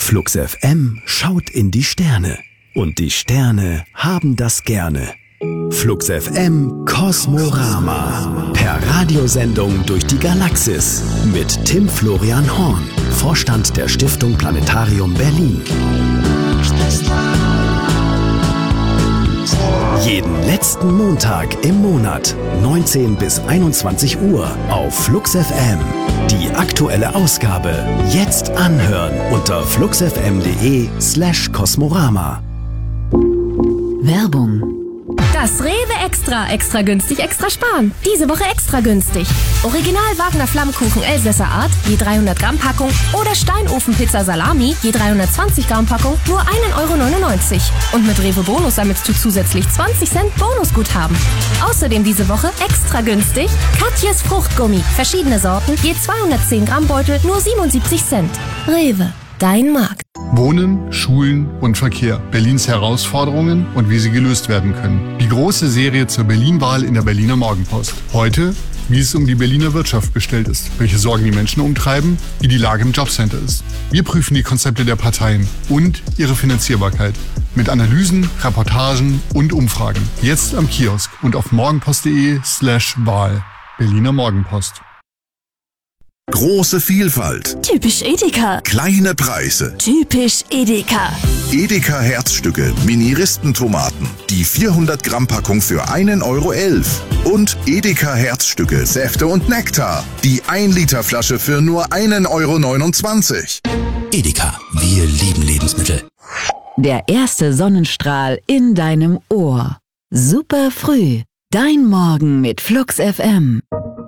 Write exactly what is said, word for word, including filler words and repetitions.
Flux F M schaut in die Sterne. Und die Sterne haben das gerne. Flux F M Kosmorama. Per Radiosendung durch die Galaxis. Mit Tim Florian Horn, Vorstand der Stiftung Planetarium Berlin. Jeden letzten Montag im Monat, neunzehn bis einundzwanzig Uhr auf Flux F M. Die aktuelle Ausgabe jetzt anhören unter fluxfm.de slash Kosmorama. Werbung. Das Rewe Extra, extra günstig, extra sparen. Diese Woche extra günstig. Original Wagner Flammkuchen Elsässer Art, je dreihundert Gramm Packung oder Steinofen-Pizza Salami, je dreihundertzwanzig Gramm Packung, nur ein Euro neunundneunzig. Und mit Rewe Bonus sammelst du zusätzlich zwanzig Cent Bonusguthaben. Außerdem diese Woche extra günstig Katjes Fruchtgummi, verschiedene Sorten, je zweihundertzehn Gramm Beutel, nur siebenundsiebzig Cent. Rewe, dein Markt. Wohnen, Schulen und Verkehr. Berlins Herausforderungen und wie sie gelöst werden können. Die große Serie zur Berlin-Wahl in der Berliner Morgenpost. Heute, wie es um die Berliner Wirtschaft bestellt ist, welche Sorgen die Menschen umtreiben, wie die Lage im Jobcenter ist. Wir prüfen die Konzepte der Parteien und ihre Finanzierbarkeit. Mit Analysen, Reportagen und Umfragen. Jetzt am Kiosk und auf morgenpost.de slash Wahl. Berliner Morgenpost. Große Vielfalt. Typisch Edeka. Kleine Preise. Typisch Edeka. Edeka Herzstücke Mini-Ristentomaten. Die vierhundert Gramm Packung für einen Euro elf. Und Edeka Herzstücke Säfte und Nektar. Die ein Liter Flasche für nur einen Euro neunundzwanzig. Edeka, wir lieben Lebensmittel. Der erste Sonnenstrahl in deinem Ohr. Super früh. Dein Morgen mit Flux F M.